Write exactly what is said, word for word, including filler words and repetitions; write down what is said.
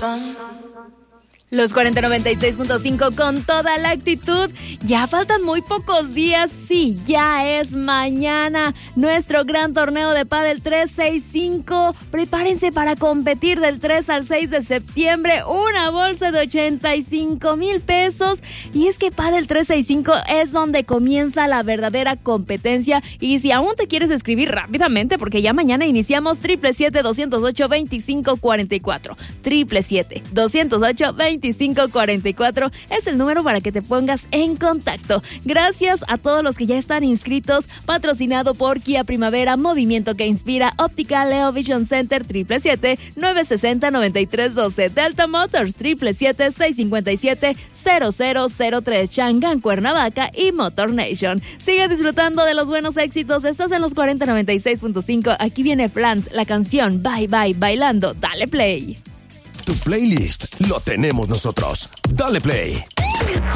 Los cuarenta noventa y seis punto cinco con toda la actitud. Ya faltan muy pocos días. Sí, ya es mañana nuestro gran torneo de pádel tres sesenta y cinco. Prepárense para competir del tres al seis de septiembre. Una bolsa de ochenta y cinco mil pesos. Y es que Pádel tres sesenta y cinco es donde comienza la verdadera competencia. Y si aún te quieres escribir rápidamente, porque ya mañana iniciamos, siete siete siete, dos cero ocho, dos cinco cuatro cuatro. siete siete siete, dos cero ocho, dos cinco cuatro cuatro es el número para que te pongas en contacto. Gracias a todos los que ya están inscritos. Patrocinado por Kia Primavera, Movimiento que Inspira, Óptica Leo Vision Center, siete siete siete, nueve seis cero, nueve tres uno dos. Delta Motors, siete siete siete, seis cinco siete, cero cero cero tres. Changán, Cuernavaca y Motor Nation. Sigue disfrutando de los buenos éxitos. Estás en los cuarenta noventa y seis punto cinco. Aquí viene Flans, la canción Bye Bye Bailando. Dale play. Tu playlist lo tenemos nosotros. Dale play.